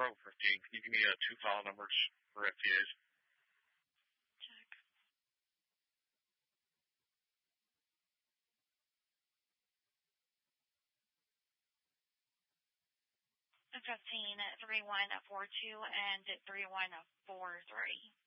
Pro 15. Can you give me two file numbers for FTAs? Check. 15-3142 and 3143.